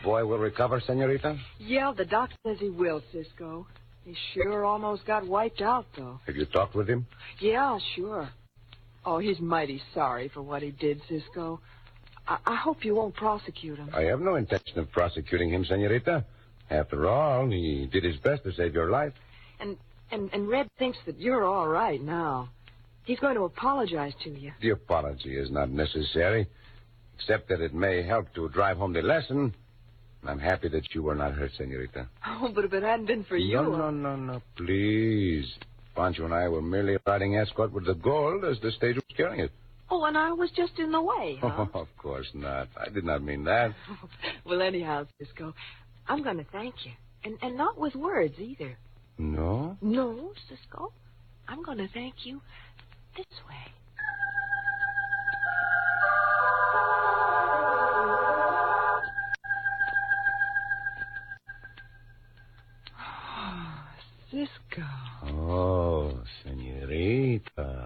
boy will recover, senorita? Yeah, the doctor says he will, Cisco. He sure almost got wiped out, though. Have you talked with him? Yeah, sure. Oh, he's mighty sorry for what he did, Cisco. I hope you won't prosecute him. I have no intention of prosecuting him, senorita. After all, he did his best to save your life. And Red thinks that you're all right now. He's going to apologize to you. The apology is not necessary, except that it may help to drive home the lesson. I'm happy that you were not hurt, senorita. Oh, but if it hadn't been for you... No, please. Pancho and I were merely riding escort with the gold as the stage was carrying it. Oh, and I was just in the way, huh? Oh, of course not. I did not mean that. Well, anyhow, Cisco, I'm going to thank you. And not with words, either. No? No, Cisco. I'm going to thank you this way. Cisco. Oh, senorita.